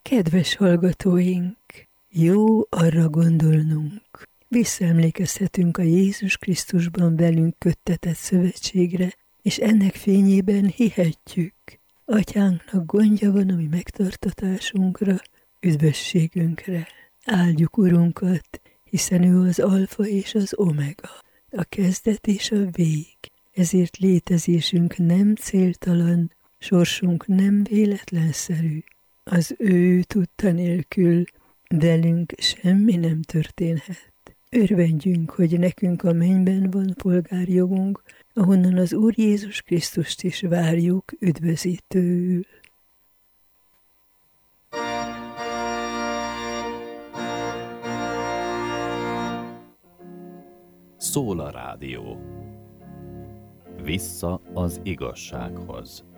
Kedves hallgatóink, jó arra gondolnunk. Visszaemlékezhetünk a Jézus Krisztusban velünk köttetett szövetségre, és ennek fényében hihetjük. Atyánknak gondja van a mi megtartatásunkra, üdvösségünkre. Áldjuk Urunkat, hiszen ő az alfa és az omega, a kezdet és a vég. Ezért létezésünk nem céltalan, sorsunk nem véletlenszerű. Az ő tudta nélkül velünk semmi nem történhet. Örvendjünk, hogy nekünk a mennyben van polgárjogunk, ahonnan az Úr Jézus Krisztust is várjuk üdvözítőül. Szól a rádió. Vissza az igazsághoz.